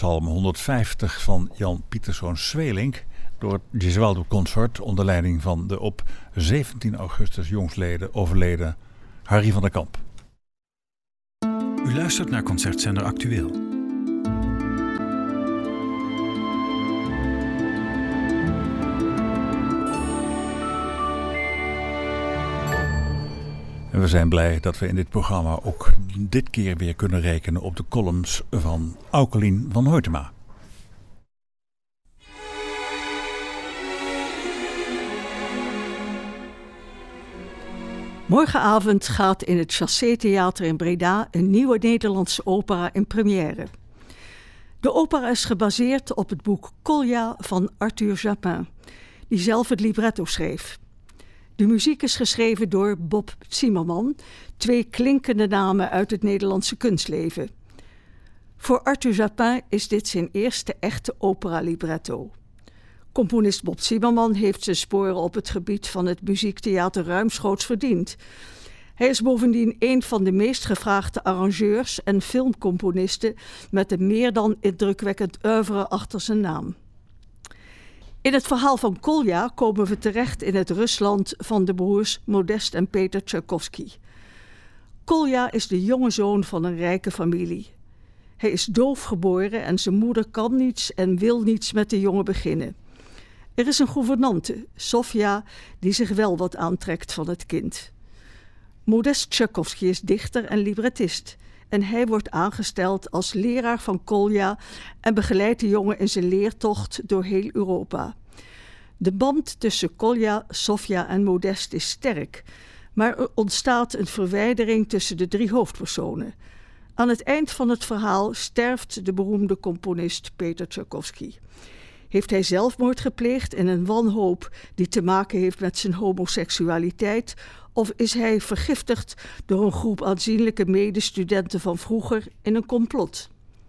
Psalm 150 van Jan Pieterszoon Sweelinck door het Gesualdo Consort onder leiding van de op 17 augustus jongstleden overleden Harry van der Kamp. U luistert naar Concertzender Actueel. En we zijn blij dat we in dit programma ook dit keer weer kunnen rekenen op de columns van Aukelien van Hoytema. Morgenavond gaat in het Chassé Theater in Breda een nieuwe Nederlandse opera in première. De opera is gebaseerd op het boek Kolja van Arthur Japin, die zelf het libretto schreef. De muziek is geschreven door Bob Zimmerman, 2 klinkende namen uit het Nederlandse kunstleven. Voor Arthur Japin is dit zijn eerste echte opera-libretto. Componist Bob Zimmerman heeft zijn sporen op het gebied van het muziektheater ruimschoots verdiend. Hij is bovendien een van de meest gevraagde arrangeurs en filmcomponisten met een meer dan indrukwekkend oeuvre achter zijn naam. In het verhaal van Kolja komen we terecht in het Rusland van de broers Modest en Peter Tchaikovsky. Kolja is de jonge zoon van een rijke familie. Hij is doof geboren en zijn moeder kan niets en wil niets met de jongen beginnen. Er is een gouvernante, Sofia, die zich wel wat aantrekt van het kind. Modest Tchaikovsky is dichter en librettist en hij wordt aangesteld als leraar van Kolja en begeleidt de jongen in zijn leertocht door heel Europa. De band tussen Kolja, Sofia en Modest is sterk, maar er ontstaat een verwijdering tussen de 3 hoofdpersonen. Aan het eind van het verhaal sterft de beroemde componist Peter Tchaikovsky. Heeft hij zelfmoord gepleegd in een wanhoop die te maken heeft met zijn homoseksualiteit, of is hij vergiftigd door een groep aanzienlijke medestudenten van vroeger in een complot?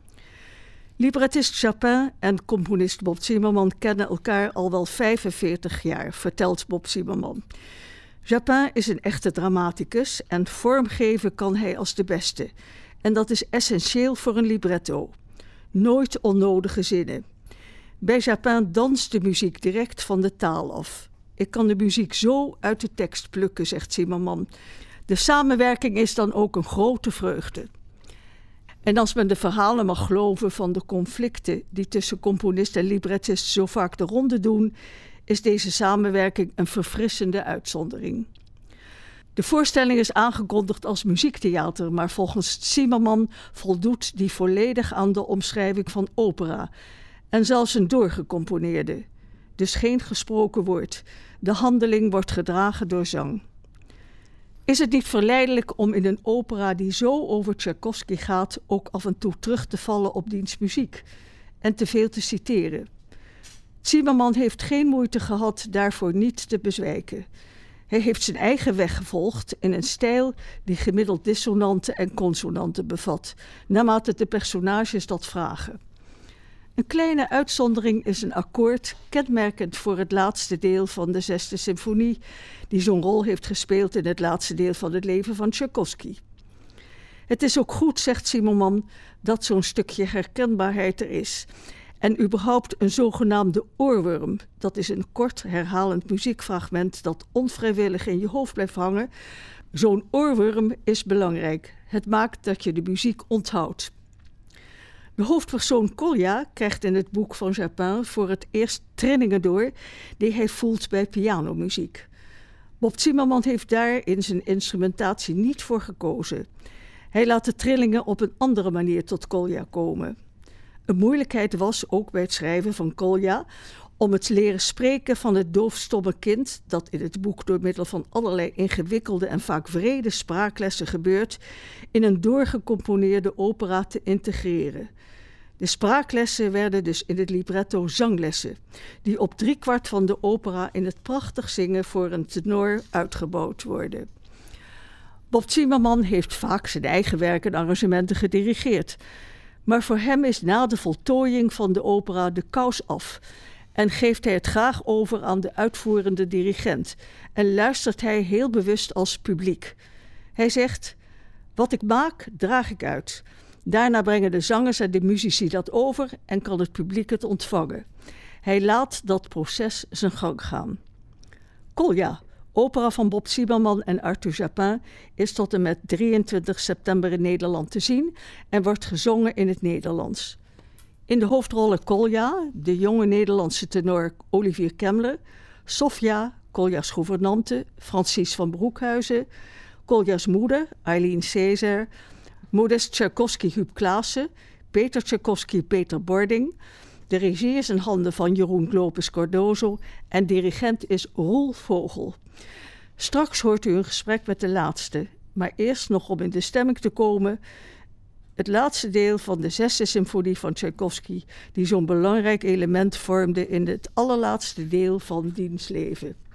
Librettist Japin en componist Bob Zimmerman kennen elkaar al wel 45 jaar, vertelt Bob Zimmerman. Japin is een echte dramaticus en vormgeven kan hij als de beste. En dat is essentieel voor een libretto. Nooit onnodige zinnen. Bij Japin danst de muziek direct van de taal af. Ik kan de muziek zo uit de tekst plukken, zegt Zimmerman. De samenwerking is dan ook een grote vreugde. En als men de verhalen mag geloven van de conflicten die tussen componist en librettist zo vaak de ronde doen, is deze samenwerking een verfrissende uitzondering. De voorstelling is aangekondigd als muziektheater, maar volgens Zimmerman voldoet die volledig aan de omschrijving van opera en zelfs een doorgecomponeerde. Dus geen gesproken woord. De handeling wordt gedragen door zang. Is het niet verleidelijk om in een opera die zo over Tchaikovsky gaat ook af en toe terug te vallen op diens muziek en te veel te citeren? Zimmerman heeft geen moeite gehad daarvoor niet te bezwijken. Hij heeft zijn eigen weg gevolgd in een stijl die gemiddeld dissonanten en consonanten bevat, naarmate de personages dat vragen. Een kleine uitzondering is een akkoord kenmerkend voor het laatste deel van de 6e symfonie, die zo'n rol heeft gespeeld in het laatste deel van het leven van Tchaikovsky. Het is ook goed, zegt Zimmerman, dat zo'n stukje herkenbaarheid er is. En überhaupt een zogenaamde oorworm, dat is een kort herhalend muziekfragment dat onvrijwillig in je hoofd blijft hangen. Zo'n oorworm is belangrijk. Het maakt dat je de muziek onthoudt. De hoofdpersoon Kolja krijgt in het boek van Japin voor het eerst trillingen door die hij voelt bij pianomuziek. Bob Zimmerman heeft daar in zijn instrumentatie niet voor gekozen. Hij laat de trillingen op een andere manier tot Kolja komen. Een moeilijkheid was ook bij het schrijven van Kolja om het leren spreken van het doofstomme kind, dat in het boek door middel van allerlei ingewikkelde en vaak wrede spraaklessen gebeurt, in een doorgecomponeerde opera te integreren. De spraaklessen werden dus in het libretto zanglessen, die op 3/4 van de opera in het prachtig zingen voor een tenor uitgebouwd worden. Bob Zimmerman heeft vaak zijn eigen werk en arrangementen gedirigeerd, maar voor hem is na de voltooiing van de opera de kous af en geeft hij het graag over aan de uitvoerende dirigent en luistert hij heel bewust als publiek. Hij zegt: "Wat ik maak, draag ik uit. Daarna brengen de zangers en de muzici dat over en kan het publiek het ontvangen. Hij laat dat proces zijn gang gaan. Kolja, opera van Bob Zimmerman en Arthur Japin, is tot en met 23 september in Nederland te zien en wordt gezongen in het Nederlands. In de hoofdrollen Kolja, de jonge Nederlandse tenor Olivier Kemmler, Sofia, Kolja's gouvernante, Francis van Broekhuizen, Kolja's moeder, Eileen Caesar, Modest Tchaikovsky, Huub Klaassen, Peter Tchaikovsky, Peter Bording. De regie is in handen van Jeroen Lopez Cardozo en dirigent is Roel Vogel. Straks hoort u een gesprek met de laatste, maar eerst nog om in de stemming te komen, het laatste deel van de 6e symfonie van Tchaikovsky, die zo'n belangrijk element vormde in het allerlaatste deel van diens leven.